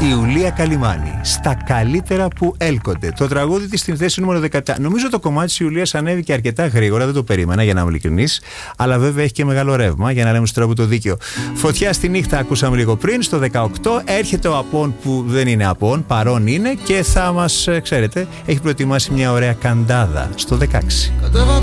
Η Ιουλία Καλιμάνη, στα καλύτερα που έλκονται. Το τραγούδι της στην θέση νούμερο 17. Νομίζω το κομμάτι της Ιουλίας ανέβηκε αρκετά γρήγορα, δεν το περίμενα για να είμαι ειλικρινής. Αλλά βέβαια έχει και μεγάλο ρεύμα, για να λέμε στο τρόπο το δίκαιο. Φωτιά στη νύχτα ακούσαμε λίγο πριν, στο 18. Έρχεται ο Απών που δεν είναι Απών, παρόν είναι και θα μας, ξέρετε, έχει προετοιμάσει μια ωραία καντάδα στο 16.